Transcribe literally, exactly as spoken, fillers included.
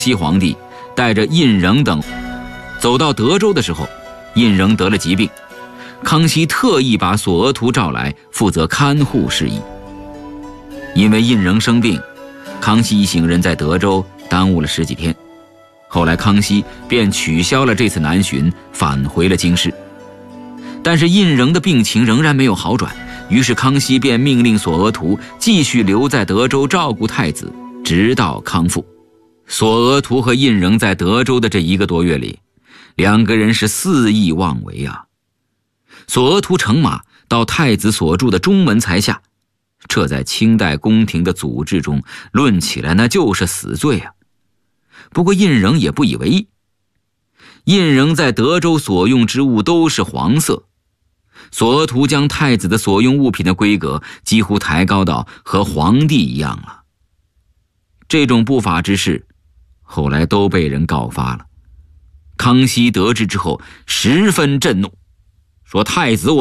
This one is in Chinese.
熙皇帝带着胤禛等走到德州的时候，胤禛得了疾病，康熙特意把索额图召来，负责看护事宜。因为胤禛生病，康熙一行人在德州耽误了十几天。后来康熙便取消了这次南巡，返回了京师。但是胤禛的病情仍然没有好转，于是康熙便命令索额图继续留在德州照顾太子，直到康复。索额图和胤禛在德州的这一个多月里，两个人是肆意妄为啊。索额图乘马到太子所住的中门才下，这在清代宫廷的组织中论起来那就是死罪啊。不过胤禛也不以为意。胤禛在德州所用之物都是黄色，索额图将太子的所用物品的规格几乎抬高到和皇帝一样了。这种不法之事后来都被人告发了。康熙得知之后十分震怒，说太子我